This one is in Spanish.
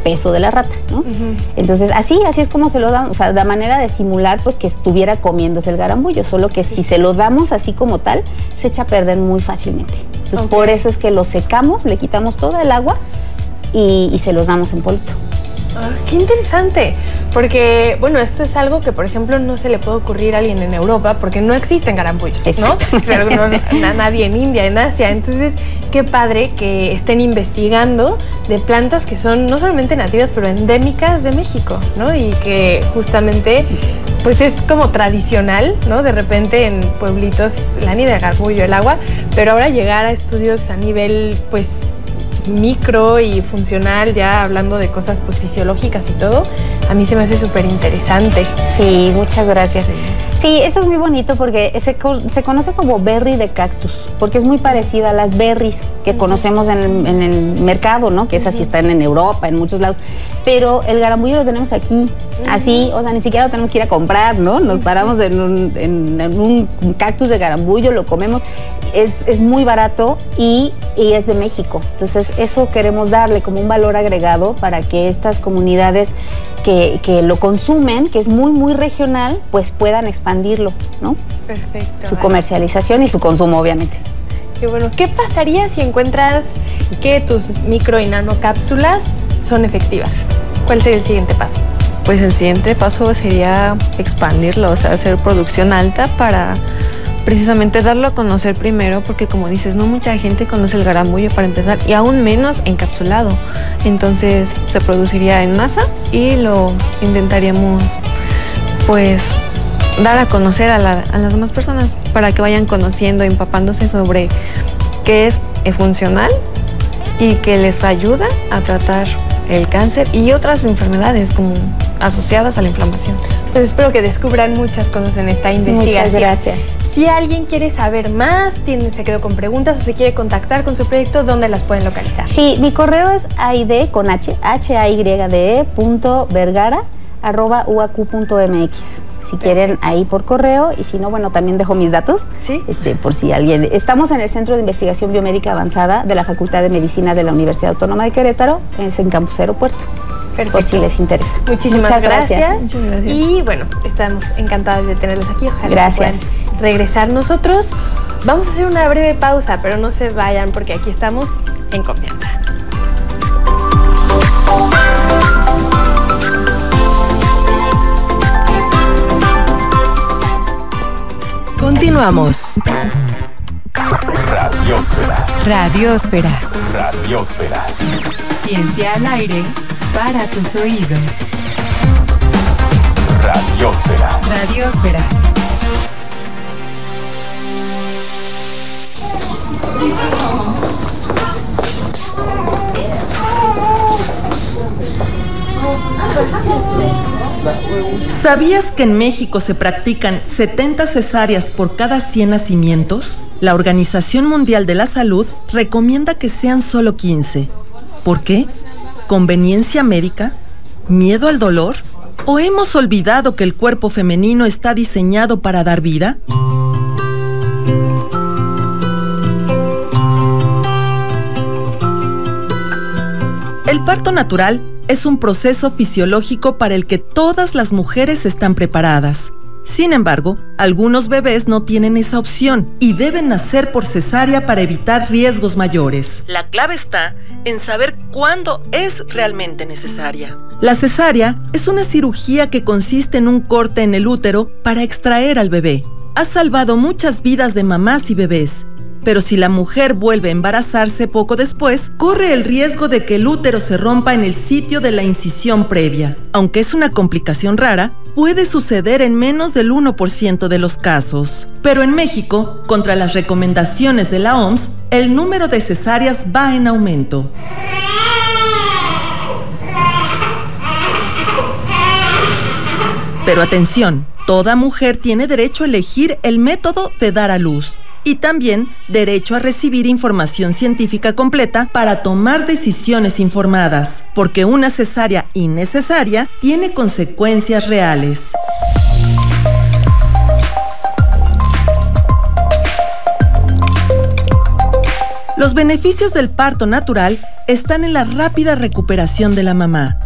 peso de la rata, ¿no? Entonces, así es como se lo damos, o sea, de manera de simular, pues, que estuviera comiéndose el garambullo, solo que si se lo damos así como tal, se echa a perder muy fácilmente. Entonces, por eso es que lo secamos, le quitamos toda el agua y se los damos en polvito. ¡Qué interesante! Porque, bueno, esto es algo que, por ejemplo, no se le puede ocurrir a alguien en Europa porque no existen garambullos, ¿no? Nadie en India, en Asia. Entonces, qué padre que estén investigando de plantas que son no solamente nativas, pero endémicas de México, ¿no? Y que justamente, pues es como tradicional, ¿no? De repente en pueblitos la anida de garambullo, el agua, pero ahora llegar a estudios a nivel, pues, micro y funcional, ya hablando de cosas pues fisiológicas y todo, a mí se me hace súper interesante. Sí, muchas gracias. Sí, eso es muy bonito porque se conoce como berry de cactus, porque es muy parecida a las berries que conocemos en el mercado, ¿no? Que esas sí están en Europa, en muchos lados. Pero el garambullo lo tenemos aquí, así, o sea, ni siquiera lo tenemos que ir a comprar, ¿no? Nos paramos en un cactus de garambullo, lo comemos. Es muy barato y es de México. Entonces, eso queremos darle como un valor agregado para que estas comunidades que lo consumen, que es muy, muy regional, pues puedan expandirlo, ¿no? Perfecto. Su comercialización y su consumo, obviamente. Qué bueno. ¿Qué pasaría si encuentras que tus micro y nanocápsulas son efectivas? ¿Cuál sería el siguiente paso? Pues el siguiente paso sería expandirlo, o sea, hacer producción alta para precisamente darlo a conocer primero, porque como dices, no mucha gente conoce el garambullo para empezar, y aún menos encapsulado. Entonces se produciría en masa y lo intentaríamos pues dar a conocer a las demás personas para que vayan conociendo, empapándose sobre qué es funcional y que les ayuda a tratar el cáncer y otras enfermedades como asociadas a la inflamación. Pues espero que descubran muchas cosas en esta investigación. Muchas gracias. Si alguien quiere saber más, se quedó con preguntas o se quiere contactar con su proyecto, ¿dónde las pueden localizar? Sí, mi correo es hayd.vergara@uaq.mx. Si quieren ahí por correo, y si no, bueno, también dejo mis datos. Sí. Por si alguien. Estamos en el Centro de Investigación Biomédica Avanzada de la Facultad de Medicina de la Universidad Autónoma de Querétaro, es en Campus Aeropuerto. Perfecto. Por si les interesa. Muchísimas gracias. Muchas gracias. Y bueno, estamos encantadas de tenerlos aquí. Ojalá puedan regresar. Nosotros vamos a hacer una breve pausa, pero no se vayan porque aquí estamos en confianza. Continuamos. Radiosfera. Radiosfera. Radiosfera. Ciencia al aire para tus oídos. Radiosfera. Radiosfera. ¿Sabías que en México se practican 70 cesáreas por cada 100 nacimientos? La Organización Mundial de la Salud recomienda que sean solo 15. ¿Por qué? ¿Conveniencia médica? ¿Miedo al dolor? ¿O hemos olvidado que el cuerpo femenino está diseñado para dar vida? El parto natural es un proceso fisiológico para el que todas las mujeres están preparadas. Sin embargo, algunos bebés no tienen esa opción y deben nacer por cesárea para evitar riesgos mayores. La clave está en saber cuándo es realmente necesaria. La cesárea es una cirugía que consiste en un corte en el útero para extraer al bebé. Ha salvado muchas vidas de mamás y bebés. Pero si la mujer vuelve a embarazarse poco después, corre el riesgo de que el útero se rompa en el sitio de la incisión previa. Aunque es una complicación rara, puede suceder en menos del 1% de los casos. Pero en México, contra las recomendaciones de la OMS, el número de cesáreas va en aumento. Pero atención, toda mujer tiene derecho a elegir el método de dar a luz. Y también derecho a recibir información científica completa para tomar decisiones informadas, porque una cesárea innecesaria tiene consecuencias reales. Los beneficios del parto natural están en la rápida recuperación de la mamá,